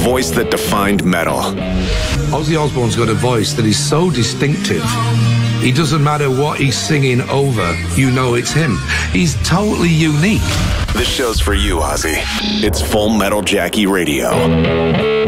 voice that defined metal. Ozzy Osbourne's got a voice that is so distinctive. It doesn't matter what he's singing over, you know it's him. He's totally unique. This show's for you, Ozzy. It's Full Metal Jackie Radio.